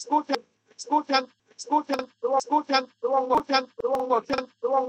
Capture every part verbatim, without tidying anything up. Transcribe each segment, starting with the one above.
escuchan, escuchan, escuchan, escuchan, escuchan, escuchan,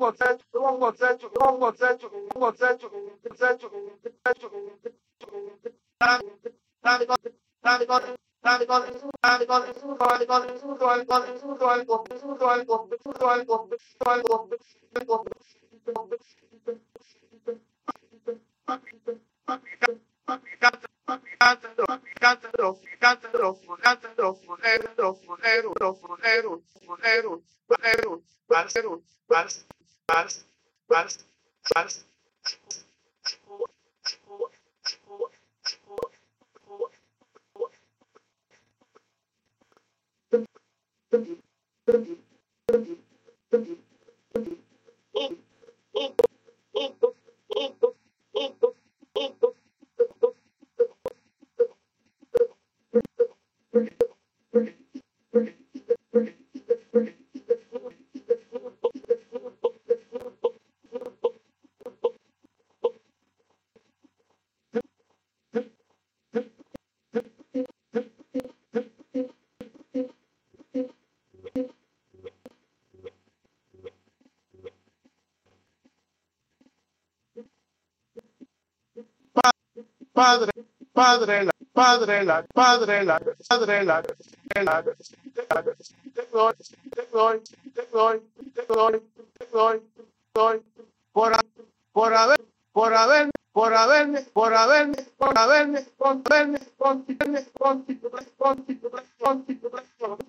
Padre, Padre, la, Padre, la, Padre, la, Padre, la, la, te doy, te doy, te doy, te doy, te doy, te doy, por, por haber, por haber, por haberme, por haberme, por haberme, por haberme, constituirme, constituirme, constituirme, constituirme,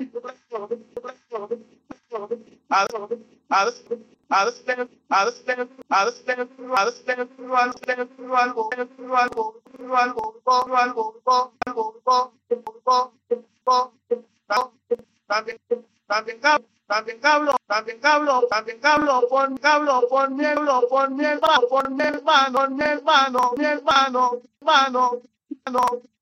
también cablo, también cablo, también cablo, también cablo, pon cablo, pon mi hermano, pon mi hermano, pon mi hermano, mi hermano, mi hermano, hermano, hermano.